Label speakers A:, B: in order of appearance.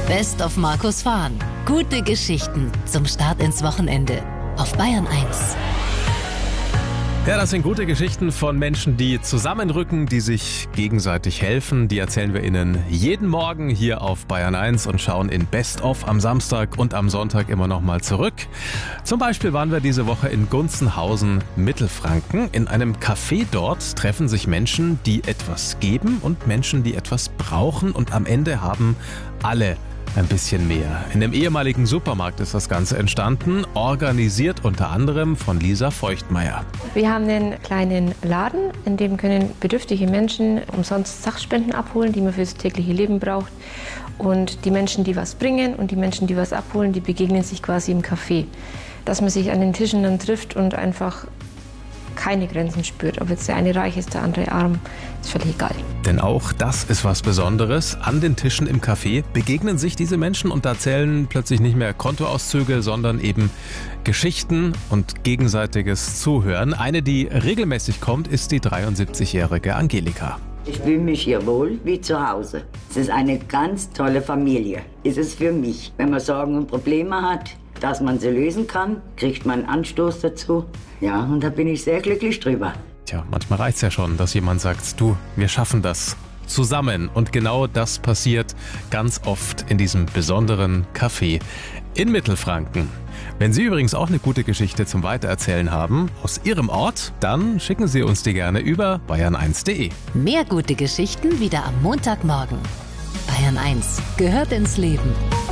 A: Best of Markus Fahn. Gute Geschichten zum Start ins Wochenende auf Bayern 1.
B: Ja, das sind gute Geschichten von Menschen, die zusammenrücken, die sich gegenseitig helfen. Die erzählen wir Ihnen jeden Morgen hier auf Bayern 1 und schauen in Best of am Samstag und am Sonntag immer noch mal zurück. Zum Beispiel waren wir diese Woche in Gunzenhausen, Mittelfranken. In einem Café dort treffen sich Menschen, die etwas geben und Menschen, die etwas brauchen. Und am Ende haben alle ein bisschen mehr. In dem ehemaligen Supermarkt ist das Ganze entstanden, organisiert unter anderem von Lisa Feuchtmeier.
C: Wir haben einen kleinen Laden, in dem können bedürftige Menschen umsonst Sachspenden abholen, die man fürs tägliche Leben braucht. Und die Menschen, die was bringen und die Menschen, die was abholen, die begegnen sich quasi im Café. Dass man sich an den Tischen dann trifft und einfach keine Grenzen spürt. Ob jetzt der eine reich ist, der andere arm, ist völlig egal.
B: Denn auch das ist was Besonderes. An den Tischen im Café begegnen sich diese Menschen und da zählen plötzlich nicht mehr Kontoauszüge, sondern eben Geschichten und gegenseitiges Zuhören. Eine, die regelmäßig kommt, ist die 73-jährige Angelika.
D: Ich fühle mich hier wohl wie zu Hause. Es ist eine ganz tolle Familie. Ist es für mich. Wenn man Sorgen und Probleme hat, dass man sie lösen kann, kriegt man einen Anstoß dazu. Ja, und da bin ich sehr glücklich drüber.
B: Tja, manchmal reicht's ja schon, dass jemand sagt, du, wir schaffen das zusammen. Und genau das passiert ganz oft in diesem besonderen Café in Mittelfranken. Wenn Sie übrigens auch eine gute Geschichte zum Weitererzählen haben aus Ihrem Ort, dann schicken Sie uns die gerne über bayern1.de.
A: Mehr gute Geschichten wieder am Montagmorgen. Bayern 1 gehört ins Leben.